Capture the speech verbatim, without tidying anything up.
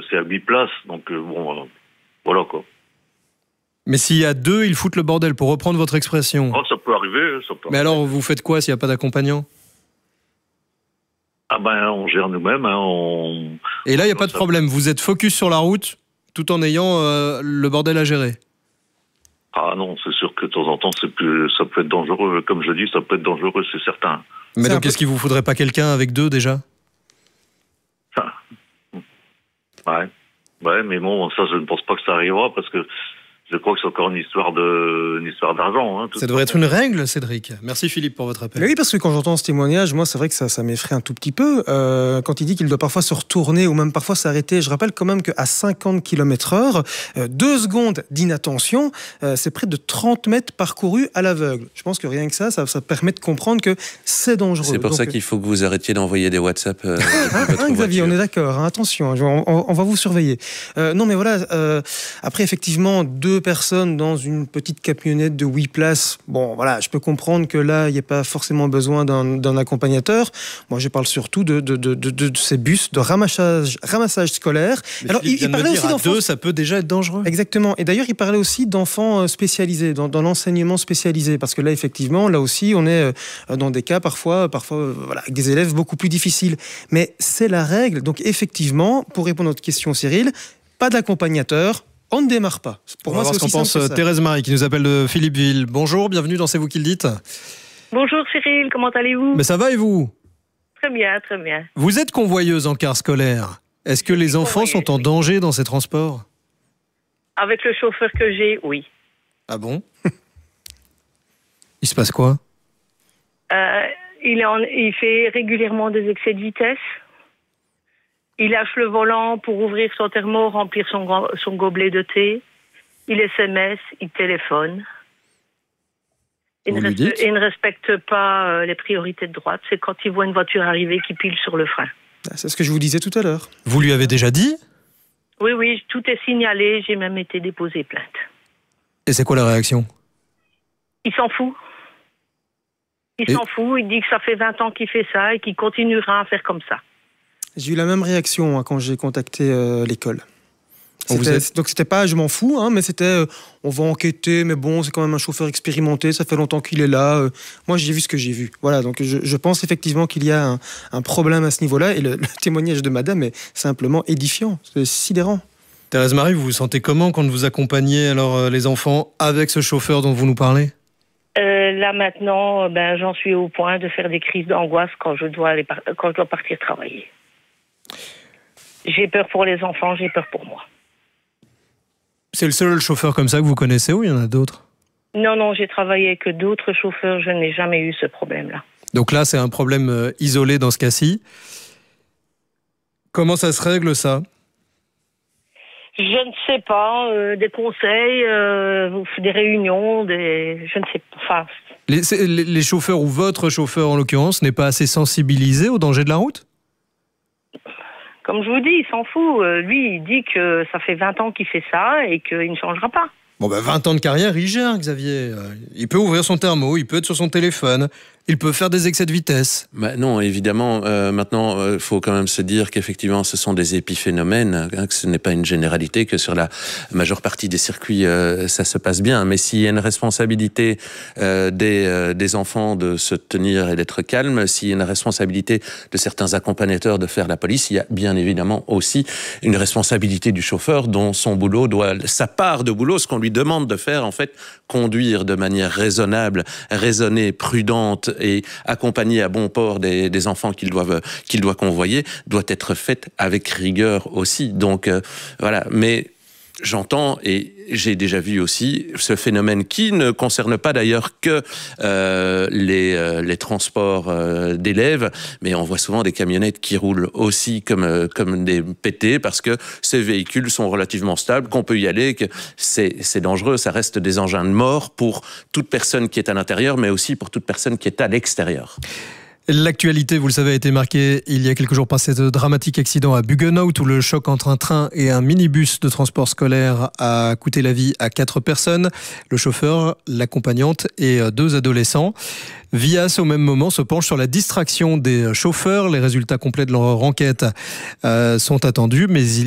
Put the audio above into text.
c'est à huit places, donc euh, bon, euh, voilà quoi. Mais s'il y a deux, ils foutent le bordel, pour reprendre votre expression. Oh, ça peut arriver, ça peut Mais arriver. alors, vous faites quoi s'il n'y a pas d'accompagnant ? Ah ben, on gère nous-mêmes. Hein, on... Et là, il n'y a pas de problème. Vous êtes focus sur la route, tout en ayant euh, le bordel à gérer. Ah non, c'est sûr que de temps en temps, c'est plus, ça peut être dangereux. Comme je dis, ça peut être dangereux, c'est certain. Mais C'est donc, peu... est-ce qu'il vous faudrait pas quelqu'un avec deux déjà ? Ah. Ouais. Ouais, mais bon, ça, je ne pense pas que ça arrivera parce que je crois que c'est encore une histoire de, une histoire d'argent. Hein, ça devrait être une règle, Cédric. Merci Philippe pour votre appel. Mais oui, parce que quand j'entends ce témoignage, moi, c'est vrai que ça, ça m'effraie un tout petit peu. Euh, quand il dit qu'il doit parfois se retourner ou même parfois s'arrêter, je rappelle quand même qu'à cinquante kilomètres heure, euh, deux secondes d'inattention, euh, c'est près de trente mètres parcourus à l'aveugle. Je pense que rien que ça, ça, ça permet de comprendre que c'est dangereux. C'est pour Donc, ça qu'il faut que vous arrêtiez d'envoyer des WhatsApp. Euh, hein, hein, Xavier, on est d'accord. Hein, attention, on, on, on va vous surveiller. Euh, non, mais voilà. Euh, après, effectivement, deux personnes dans une petite camionnette de huit places. Bon, voilà, je peux comprendre que là, il n'y a pas forcément besoin d'un, d'un accompagnateur. Moi, je parle surtout de, de, de, de, de ces bus de ramassage, ramassage scolaire. Mais alors, Philippe il, il parlait aussi à d'enfants. deux, ça peut déjà être dangereux. Exactement. Et d'ailleurs, il parlait aussi d'enfants spécialisés, dans, dans l'enseignement spécialisé, parce que là, effectivement, là aussi, on est dans des cas parfois, parfois, voilà, avec des élèves beaucoup plus difficiles. Mais c'est la règle. Donc, effectivement, pour répondre à votre question, Cyril, pas d'accompagnateur. On ne démarre pas. Pour on moi, va c'est voir ce qu'on pense. Thérèse Marie qui nous appelle de Philippeville. Bonjour, bienvenue dans C'est vous qui le dites. Bonjour Cyril, comment allez-vous ? Mais ça va et vous ? Très bien, très bien. Vous êtes convoyeuse en car scolaire. Est-ce que les enfants sont en danger dans ces transports ? Avec le chauffeur que j'ai, oui. Ah bon ? Il se passe quoi ? euh, il, est en, il fait régulièrement des excès de vitesse. Il lâche le volant pour ouvrir son thermo, remplir son, son gobelet de thé. Il S M S, il téléphone. Il ne, reste, il ne respecte pas les priorités de droite. C'est quand il voit une voiture arriver qu'il pile sur le frein. C'est ce que je vous disais tout à l'heure. Vous lui avez déjà dit ? Oui, oui, tout est signalé. J'ai même été déposé plainte. Et c'est quoi la réaction ? Il s'en fout. Il et... s'en fout. Il dit que ça fait vingt ans qu'il fait ça et qu'il continuera à faire comme ça. J'ai eu la même réaction hein, quand j'ai contacté euh, l'école. C'était, êtes... Donc c'était pas je m'en fous, hein, mais c'était euh, on va enquêter, mais bon c'est quand même un chauffeur expérimenté, ça fait longtemps qu'il est là. Euh, moi j'ai vu ce que j'ai vu. Voilà, donc je, je pense effectivement qu'il y a un, un problème à ce niveau-là et le, le témoignage de madame est simplement édifiant, c'est sidérant. Thérèse Marie, vous vous sentez comment quand vous accompagnez alors euh, les enfants avec ce chauffeur dont vous nous parlez ? Euh, là maintenant, ben, j'en suis au point de faire des crises d'angoisse quand je dois, aller par... quand je dois partir travailler. J'ai peur pour les enfants, j'ai peur pour moi. C'est le seul chauffeur comme ça que vous connaissez ou il y en a d'autres ? Non, non, j'ai travaillé avec d'autres chauffeurs, je n'ai jamais eu ce problème-là. Donc là, c'est un problème euh, isolé dans ce cas-ci. Comment ça se règle, ça ? Je ne sais pas, euh, des conseils, euh, des réunions, des... je ne sais pas. Enfin... Les, les, les chauffeurs, ou votre chauffeur en l'occurrence, n'est pas assez sensibilisé au danger de la route ? Comme je vous dis, il s'en fout. Lui, il dit que ça fait vingt ans qu'il fait ça et qu'il ne changera pas. Bon, ben vingt ans de carrière, il gère, Xavier. Il peut ouvrir son thermo, il peut être sur son téléphone, il peut faire des excès de vitesse. Bah non, évidemment. Euh, maintenant, il euh, faut quand même se dire qu'effectivement, ce sont des épiphénomènes, hein, que ce n'est pas une généralité, que sur la majeure partie des circuits, euh, ça se passe bien. Mais s'il y a une responsabilité euh, des, euh, des enfants de se tenir et d'être calme, s'il y a une responsabilité de certains accompagnateurs de faire la police, il y a bien évidemment aussi une responsabilité du chauffeur dont son boulot doit, sa part de boulot, ce qu'on lui demande de faire, en fait, conduire de manière raisonnable, raisonnée, prudente et accompagner à bon port des, des enfants qu'il doit, qu'il doit convoyer, doit être faite avec rigueur aussi. Donc, euh, voilà. Mais j'entends et j'ai déjà vu aussi ce phénomène qui ne concerne pas d'ailleurs que euh, les, euh, les transports euh, d'élèves, mais on voit souvent des camionnettes qui roulent aussi comme, euh, comme des pétés parce que ces véhicules sont relativement stables, qu'on peut y aller, que c'est, c'est dangereux, ça reste des engins de mort pour toute personne qui est à l'intérieur, mais aussi pour toute personne qui est à l'extérieur. L'actualité, vous le savez, a été marquée il y a quelques jours par ce dramatique accident à Buggenhout où le choc entre un train et un minibus de transport scolaire a coûté la vie à quatre personnes. Le chauffeur, l'accompagnante et deux adolescents. Vias, au même moment, se penche sur la distraction des chauffeurs. Les résultats complets de leur enquête euh, sont attendus, mais il